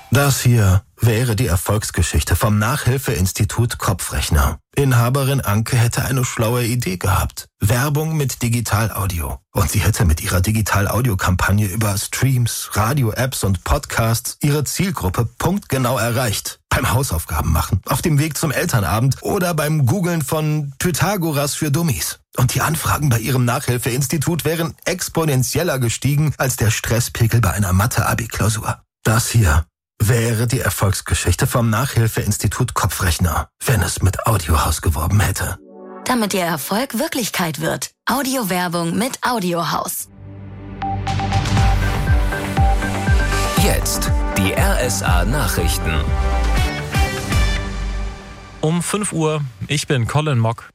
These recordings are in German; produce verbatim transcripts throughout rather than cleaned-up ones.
Das hier wäre die Erfolgsgeschichte vom Nachhilfeinstitut Kopfrechner. Inhaberin Anke hätte eine schlaue Idee gehabt. Werbung mit Digital-Audio. Und sie hätte mit ihrer Digital-Audio-Kampagne über Streams, Radio-Apps und Podcasts ihre Zielgruppe punktgenau erreicht. Beim Hausaufgaben machen, auf dem Weg zum Elternabend oder beim Googlen von Pythagoras für Dummies. Und die Anfragen bei ihrem Nachhilfeinstitut wären exponentieller gestiegen als der Stresspegel bei einer Mathe-Abi-Klausur. Das hier wäre die Erfolgsgeschichte vom Nachhilfeinstitut Kopfrechner, wenn es mit Audiohaus geworben hätte. Damit Ihr Erfolg Wirklichkeit wird. Audiowerbung mit Audiohaus. Jetzt die R S A-Nachrichten. Um fünf Uhr, ich bin Colin Mock.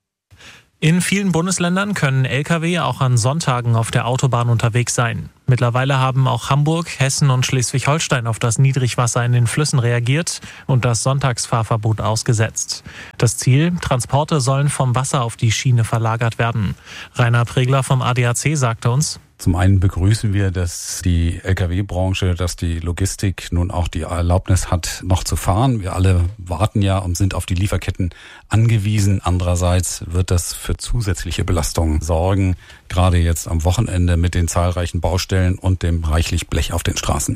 In vielen Bundesländern können L K W auch an Sonntagen auf der Autobahn unterwegs sein. Mittlerweile haben auch Hamburg, Hessen und Schleswig-Holstein auf das Niedrigwasser in den Flüssen reagiert und das Sonntagsfahrverbot ausgesetzt. Das Ziel: Transporte sollen vom Wasser auf die Schiene verlagert werden. Rainer Pregler vom A D A C sagte uns: Zum einen begrüßen wir, dass die L K W-Branche, dass die Logistik nun auch die Erlaubnis hat, noch zu fahren. Wir alle warten ja und sind auf die Lieferketten angewiesen. Andererseits wird das für zusätzliche Belastungen sorgen, gerade jetzt am Wochenende mit den zahlreichen Baustellen und dem reichlich Blech auf den Straßen.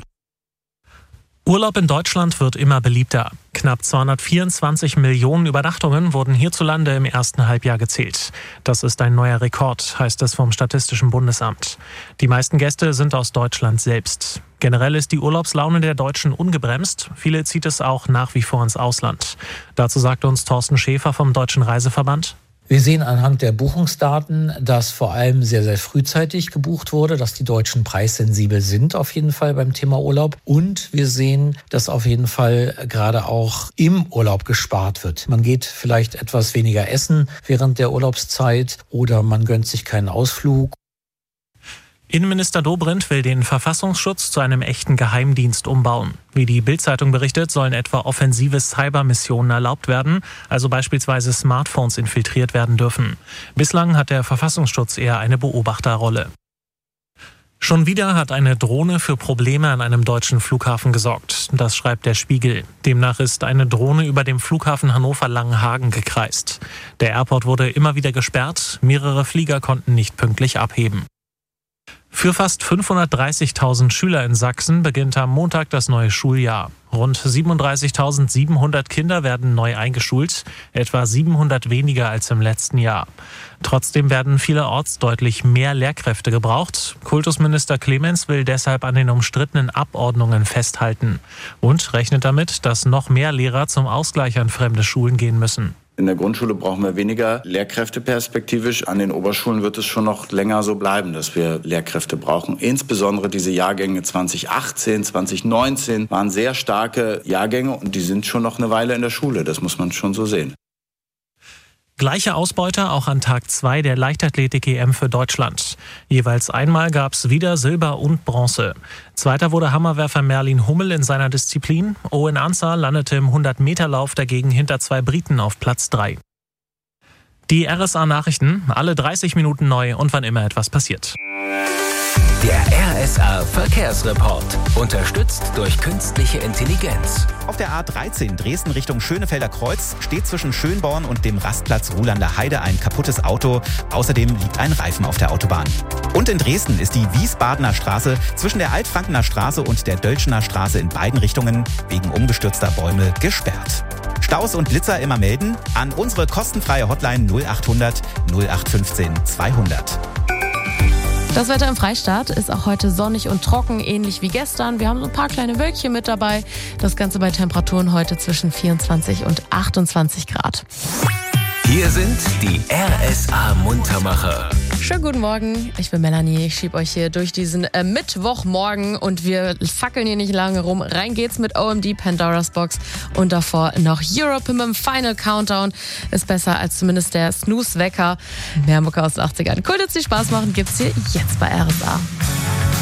Urlaub in Deutschland wird immer beliebter. Knapp zweihundertvierundzwanzig Millionen Übernachtungen wurden hierzulande im ersten Halbjahr gezählt. Das ist ein neuer Rekord, heißt es vom Statistischen Bundesamt. Die meisten Gäste sind aus Deutschland selbst. Generell ist die Urlaubslaune der Deutschen ungebremst. Viele zieht es auch nach wie vor ins Ausland. Dazu sagt uns Thorsten Schäfer vom Deutschen Reiseverband: Wir sehen anhand der Buchungsdaten, dass vor allem sehr, sehr frühzeitig gebucht wurde, dass die Deutschen preissensibel sind auf jeden Fall beim Thema Urlaub. Und wir sehen, dass auf jeden Fall gerade auch im Urlaub gespart wird. Man geht vielleicht etwas weniger essen während der Urlaubszeit oder man gönnt sich keinen Ausflug. Innenminister Dobrindt will den Verfassungsschutz zu einem echten Geheimdienst umbauen. Wie die Bild-Zeitung berichtet, sollen etwa offensive Cybermissionen erlaubt werden, also beispielsweise Smartphones infiltriert werden dürfen. Bislang hat der Verfassungsschutz eher eine Beobachterrolle. Schon wieder hat eine Drohne für Probleme an einem deutschen Flughafen gesorgt. Das schreibt der Spiegel. Demnach ist eine Drohne über dem Flughafen Hannover-Langenhagen gekreist. Der Airport wurde immer wieder gesperrt, mehrere Flieger konnten nicht pünktlich abheben. Für fast fünfhundertdreißigtausend Schüler in Sachsen beginnt am Montag das neue Schuljahr. Rund siebenunddreißigtausendsiebenhundert Kinder werden neu eingeschult, etwa siebenhundert weniger als im letzten Jahr. Trotzdem werden vielerorts deutlich mehr Lehrkräfte gebraucht. Kultusminister Clemens will deshalb an den umstrittenen Abordnungen festhalten und rechnet damit, dass noch mehr Lehrer zum Ausgleich an fremde Schulen gehen müssen. In der Grundschule brauchen wir weniger Lehrkräfte perspektivisch. An den Oberschulen wird es schon noch länger so bleiben, dass wir Lehrkräfte brauchen. Insbesondere diese Jahrgänge zwanzig achtzehn, zwanzig neunzehn waren sehr starke Jahrgänge und die sind schon noch eine Weile in der Schule. Das muss man schon so sehen. Gleiche Ausbeute auch an Tag zwei der Leichtathletik-E M für Deutschland. Jeweils einmal gab es wieder Silber und Bronze. Zweiter wurde Hammerwerfer Merlin Hummel in seiner Disziplin. Owen Ansah landete im hundert-Meter-Lauf dagegen hinter zwei Briten auf Platz drei. Die R S A-Nachrichten, alle dreißig Minuten neu und wann immer etwas passiert. Der R S A-Verkehrsreport, unterstützt durch künstliche Intelligenz. Auf der A dreizehn Dresden Richtung Schönefelder Kreuz steht zwischen Schönborn und dem Rastplatz Ruhlander Heide ein kaputtes Auto. Außerdem liegt ein Reifen auf der Autobahn. Und in Dresden ist die Wiesbadener Straße zwischen der Altfrankener Straße und der Dölschener Straße in beiden Richtungen wegen umgestürzter Bäume gesperrt. Staus und Blitzer immer melden an unsere kostenfreie Hotline null achthundert null acht fünfzehn zweihundert. Das Wetter im Freistaat ist auch heute sonnig und trocken, ähnlich wie gestern. Wir haben so ein paar kleine Wölkchen mit dabei. Das Ganze bei Temperaturen heute zwischen vierundzwanzig und achtundzwanzig Grad. Hier sind die R S A-Muntermacher. Schönen guten Morgen, ich bin Melanie. Ich schiebe euch hier durch diesen äh, Mittwochmorgen und wir fackeln hier nicht lange rum. Rein geht's mit O M D, Pandora's Box und davor noch Europe mit dem Final Countdown. Ist besser als zumindest der Snooze-Wecker. Mehr Mucke aus den achtzigern. Cool, dass die Spaß machen, gibt's hier jetzt bei R S A.